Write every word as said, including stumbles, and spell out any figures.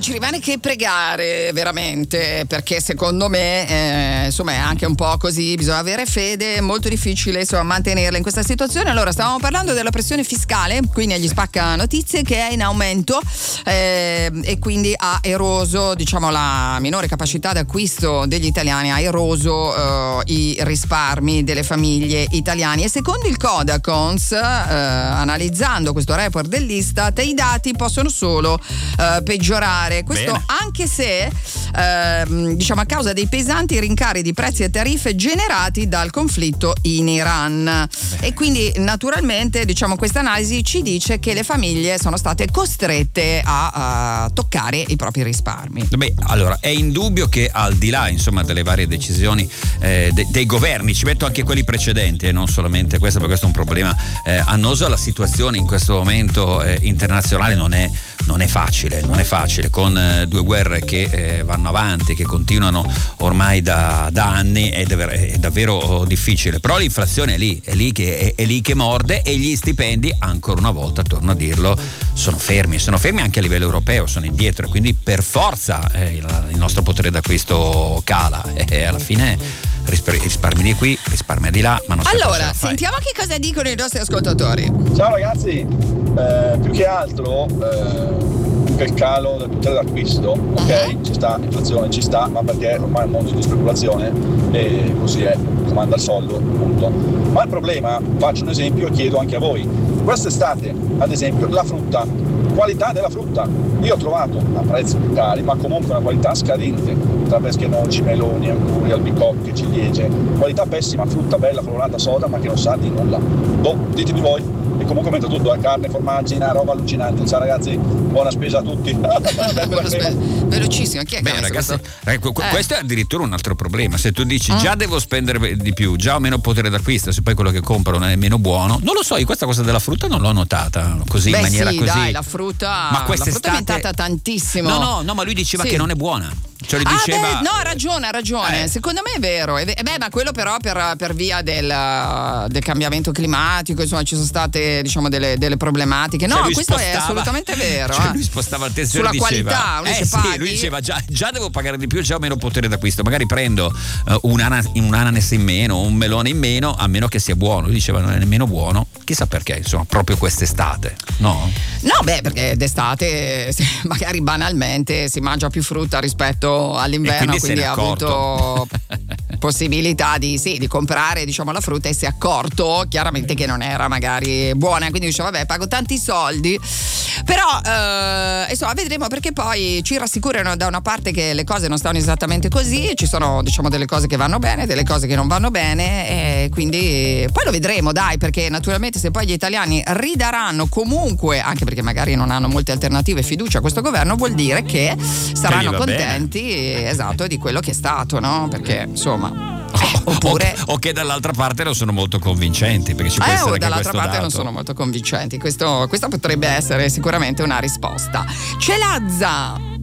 ci rimane che pregare veramente, perché secondo me eh, insomma è anche un po' così, bisogna avere fede, è molto difficile insomma mantenerla in questa situazione. Allora, stavamo parlando della pressione fiscale qui negli Spacca Notizie, che è in aumento eh, e quindi ha eroso, diciamo, la minore capacità d'acquisto degli italiani, ha eroso eh, i risparmi delle famiglie italiane, e secondo il Codacons, eh, analizzando questo report dell'Istat, i dati possono solo eh, peggiorare. Questo Bene. Anche se eh, diciamo a causa dei pesanti rincari di prezzi e tariffe generati dal conflitto in Iran. Bene. E quindi naturalmente, diciamo, questa analisi ci dice che le famiglie sono state costrette a, a toccare i propri risparmi. Beh, allora è indubbio che al di là insomma delle varie decisioni eh, de- dei governi, ci metto anche quelli precedenti e non solamente questo, perché questo è un problema eh, annoso, la situazione in questo momento eh, internazionale non è non è facile, non è facile, con eh, due guerre che eh, vanno avanti, che continuano ormai da, da anni, è, dav- è davvero difficile. Però l'inflazione è lì, è lì che, è, è lì che morde, e gli stipendi, ancora una volta, torno a dirlo, sono fermi, sono fermi anche a livello europeo, sono indietro, e quindi per forza eh, il, il nostro potere d'acquisto cala, e, e alla fine rispar- risparmi di qui, risparmi di là, ma non allora, sentiamo che cosa dicono i nostri ascoltatori. Ciao ragazzi, eh, più che altro eh, il calo del potere d'acquisto, ok, ci sta, inflazione ci sta, ma perché ormai è un mondo di speculazione e così è, comanda il soldo, punto. Ma il problema, faccio un esempio e chiedo anche a voi, quest'estate ad esempio la frutta, qualità della frutta, io ho trovato a prezzi più cari ma comunque una qualità scadente, tra pesche, noci, meloni, ancuri, albicocche, ciliegie, qualità pessima, frutta bella, colorata, soda ma che non sa di nulla. Boh, ditemi voi. E comunque mentre tutto è carne, formaggi, una roba allucinante. Ciao ragazzi, buona spesa a tutti. Buona spesa. Velocissimo, chi è che Beh, ragazzi, questo? Eh. questo è addirittura un altro problema. Se tu dici ah. già devo spendere di più, già ho meno potere d'acquisto, se poi quello che compro non è meno buono, non lo so, io questa cosa della frutta non l'ho notata così. Beh, in maniera sì, così. Dai, la frutta, ma la frutta è aumentata tantissimo. No, no, no, ma lui diceva sì. che non è buona. Cioè, ah diceva... beh, no, ha ragione, ha ragione. Eh. Secondo me è vero. E beh, ma quello però per, per via del, del cambiamento climatico, insomma, ci sono state, diciamo, delle, delle problematiche. No, cioè, questo spostava, è assolutamente vero. Cioè, eh. lui spostava il tessero sulla e diceva, qualità. Lui, eh, sì, paghi, lui diceva già, già devo pagare di più, già ho meno potere d'acquisto. Magari prendo uh, un, anas, un ananas in meno, un melone in meno, a meno che sia buono. Lui diceva non è nemmeno buono. Chissà perché, insomma, proprio quest'estate, no? No, beh, perché d'estate magari banalmente si mangia più frutta rispetto all'inverno, quindi, quindi ha avuto possibilità di, sì, di comprare, diciamo, la frutta, e si è accorto chiaramente che non era magari buona, quindi diceva vabbè, pago tanti soldi. Però eh, insomma vedremo, perché poi ci rassicurano da una parte che le cose non stanno esattamente così, ci sono, diciamo, delle cose che vanno bene, delle cose che non vanno bene, e quindi poi lo vedremo, dai, perché naturalmente se poi gli italiani ridaranno comunque, anche perché magari non hanno molte alternative, fiducia a questo governo, vuol dire che saranno contenti bene. Esatto, di quello che è stato, no? Perché insomma Eh, oppure o, o che dall'altra parte non sono molto convincenti, perché ci può eh, essere o anche dall'altra parte dato. non sono molto convincenti. Questo, questa potrebbe essere sicuramente una risposta. C'è Lazza.